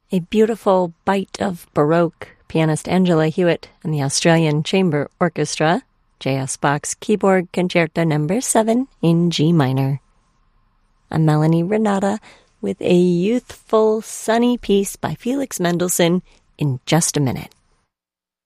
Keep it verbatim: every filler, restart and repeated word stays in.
A beautiful bite of Baroque, pianist Angela Hewitt and the Australian Chamber Orchestra, J S Bach's Keyboard Concerto Number seven in G minor. I'm Melanie Renata with a youthful, sunny piece by Felix Mendelssohn in just a minute.